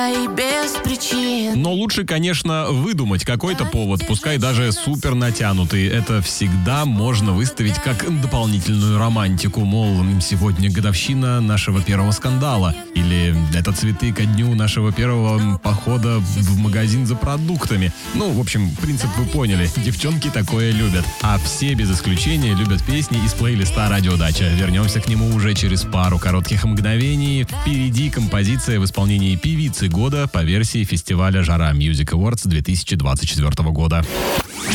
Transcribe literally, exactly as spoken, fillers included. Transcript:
и без причин. Но лучше, конечно, выдумать какой-то повод, пускай даже супер натянутый. Это всегда можно выставить как дополнительную романтику. Мол, сегодня годовщина нашего первого скандала. Или это цветы ко дню нашего первого похода в магазин за продуктами. Ну, в общем, принцип вы поняли. Девчонки такое любят. А все без исключения любят песни из плейлиста «Радио Дача». Вернемся к нему уже через пару коротких мгновений. Впереди композиция в исполнении певицы года по версии фестиваля «Жара Music Awards» две тысячи двадцать четвёртого года.